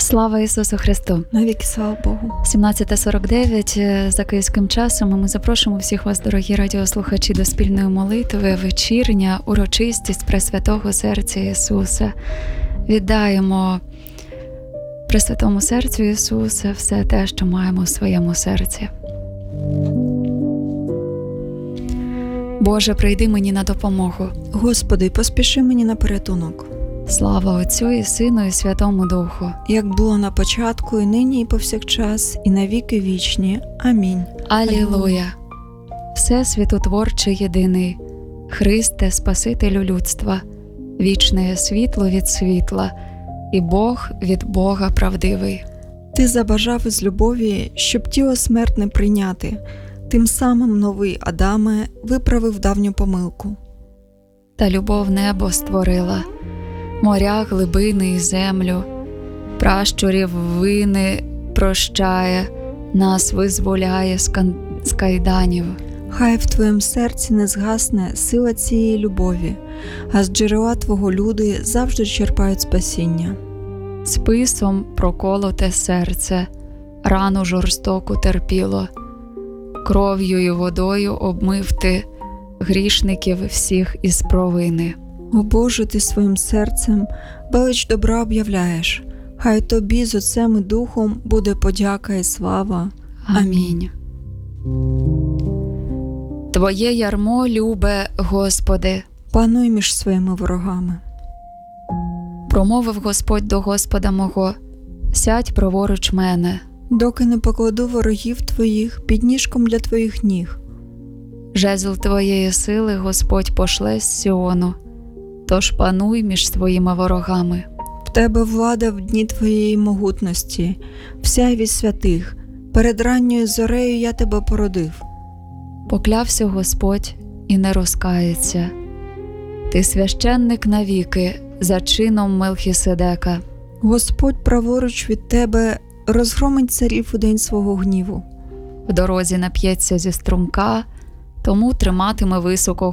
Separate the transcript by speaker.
Speaker 1: Слава Ісусу Христу!
Speaker 2: Навіки слава Богу!
Speaker 1: 17:49 за київським часом, і ми запрошуємо всіх вас, дорогі радіослухачі, до спільної молитви, вечірня, урочистість Пресвятого Серця Ісуса. Віддаємо Пресвятому Серцю Ісуса все те, що маємо в своєму серці. Боже, прийди мені на допомогу.
Speaker 2: Господи, поспіши мені на порятунок.
Speaker 1: Слава Отцю і Сину і Святому Духу.
Speaker 2: Як було на початку, і нині, і повсякчас, і на віки вічні. Амінь.
Speaker 1: Алілуя! Всесвітотворчий єдиний, Христе, Спасителю людства, вічне світло від світла, і Бог від Бога правдивий.
Speaker 2: Ти забажав із любові, щоб тіло смертне прийняти, тим самим новий Адаме виправив давню помилку.
Speaker 1: Та любов небо створила, моря, глибини і землю, пращурів вини прощає, нас визволяє з кайданів.
Speaker 2: Хай в твоєму серці не згасне сила цієї любові, а з джерела твого люди завжди черпають спасіння.
Speaker 1: Списом проколоте серце, рану жорстоку терпіло, кров'ю і водою обмив ти грішників всіх із провини.
Speaker 2: О Боже, ти своїм серцем велич добра об'являєш, хай тобі з Отцем і Духом буде подяка і слава.
Speaker 1: Амінь. Твоє ярмо, любе Господи,
Speaker 2: Пануй між своїми ворогами.
Speaker 1: промовив Господь до Господа мого, сядь праворуч мене.
Speaker 2: Доки не покладу ворогів твоїх під ніжком для твоїх ніг.
Speaker 1: Жезл твоєї сили Господь пошле з Сіону, тож пануй між своїми ворогами.
Speaker 2: В тебе влада в дні твоєї могутності, в сяйві святих, перед ранньою зорею я тебе породив.
Speaker 1: Поклявся Господь і не розкається. Ти священник навіки, за чином Мелхіседека.
Speaker 2: Господь праворуч від тебе розгромить царів у день свого гніву.
Speaker 1: В дорозі нап'ється зі струмка, тому триматиме високо